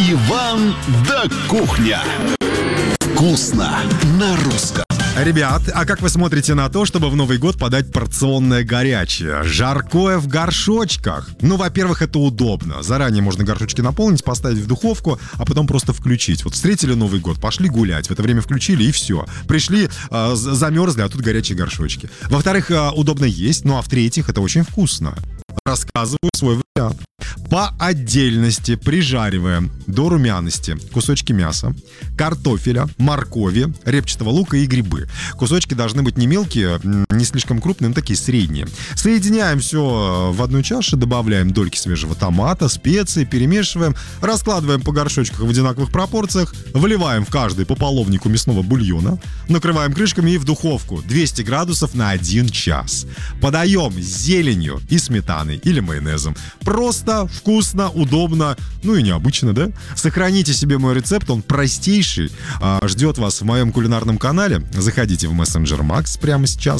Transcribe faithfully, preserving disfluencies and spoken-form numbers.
Иван да кухня. Вкусно на русском. Ребят, а как вы смотрите на то, чтобы в Новый год подать порционное горячее? Жаркое в горшочках. Ну, во-первых, это удобно. Заранее можно горшочки наполнить, поставить в духовку, а потом просто включить. Вот встретили Новый год, пошли гулять. В это время включили, и все. Пришли, э, замерзли, а тут горячие горшочки. Во-вторых, э, удобно есть. Ну, а в-третьих, это очень вкусно. Рассказываю свой вариант. По отдельности прижариваем до румяности кусочки мяса, картофеля, моркови, репчатого лука и грибы. Кусочки должны быть не мелкие, не слишком крупные, но такие средние. Соединяем все в одну чашу, добавляем дольки свежего томата, специи, перемешиваем, раскладываем по горшочкам в одинаковых пропорциях, выливаем в каждый по половнику мясного бульона, накрываем крышками и в духовку двести градусов на один час. Подаем с зеленью и сметаной или майонезом. Просто, вкусно, удобно, ну и необычно, да? Сохраните себе мой рецепт, он простейший, ждет вас в моем кулинарном канале. Заходите в мессенджер Макс прямо сейчас.